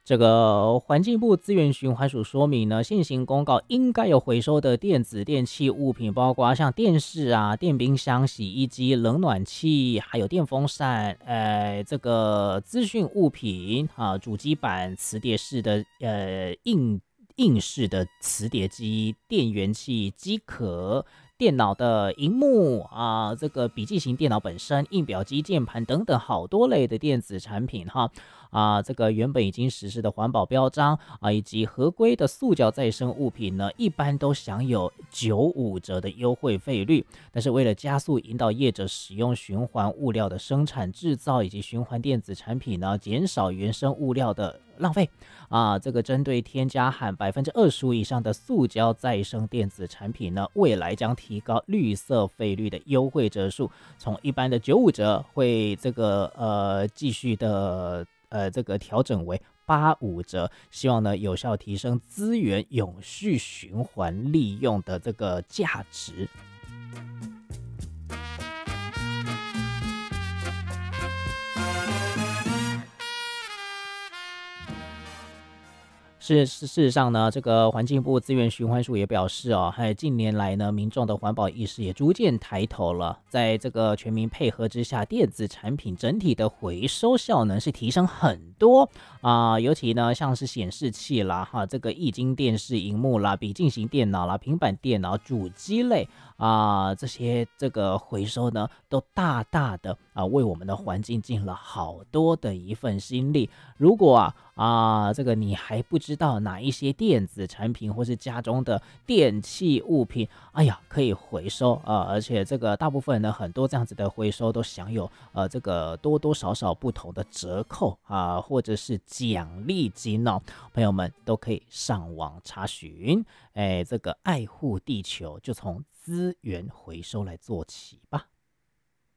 这个环境部资源循环署说明呢，现行公告应该有回收的电子电器物品，包括像电视啊、电冰箱、洗衣机、冷暖气，还有电风扇，这个资讯物品啊，主机板、磁碟式的硬式的磁碟机、电源器、机壳。电脑的荧幕啊，这个笔记型电脑本身、印表机、键盘等等好多类的电子产品哈，这个原本已经实施的环保标章啊，以及合规的塑胶再生物品呢，一般都享有95折的优惠费率。但是为了加速引导业者使用循环物料的生产制造以及循环电子产品呢，减少原生物料的浪费这个针对添加含25%以上的塑胶再生电子产品呢，未来将提高绿色费率的优惠折数，从一般的95折会这个继续的这个调整为85折，希望呢有效提升资源永续循环利用的这个价值。事实上呢，这个环境部资源循环署也表示还有近年来呢，民众的环保意识也逐渐抬头了。在这个全民配合之下，电子产品整体的回收效能是提升很多尤其呢，像是显示器啦、这个液晶电视荧幕啦、笔记型电脑啦、平板电脑、主机类这些这个回收呢，都大大的为我们的环境尽了好多的一份心力。如果这个你还不知道哪一些电子产品或是家中的电器物品，可以回收而且这个大部分呢，很多这样子的回收都享有这个多多少少不同的折扣或者是奖励金朋友们都可以上网查询，这个爱护地球就从资源回收来做起吧。